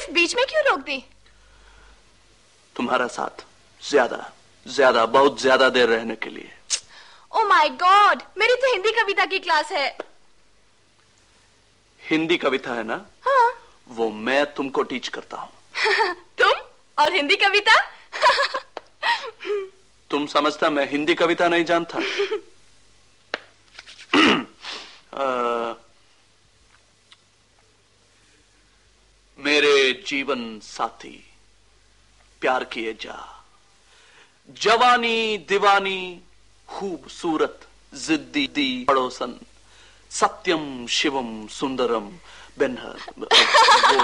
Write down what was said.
बीच में क्यों रोक दी? तुम्हारा साथ ज्यादा बहुत ज्यादा देर रहने के लिए। ओ माय गॉड, मेरी तो हिंदी कविता की क्लास है। हिंदी कविता है ना? हाँ। वो मैं तुमको टीच करता हूँ। तुम और हिंदी कविता? तुम समझता मैं हिंदी कविता नहीं जानता? मेरे जीवन साथी प्यार किए जा, जवानी दीवानी खूबसूरत जिद्दी पड़ोसन, सत्यम शिवम सुंदरम बेनहर।